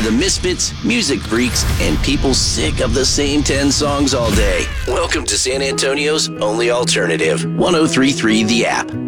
the misfits, music freaks, and people sick of the same 10 songs all day. Welcome to San Antonio's only alternative, 103.3 The App.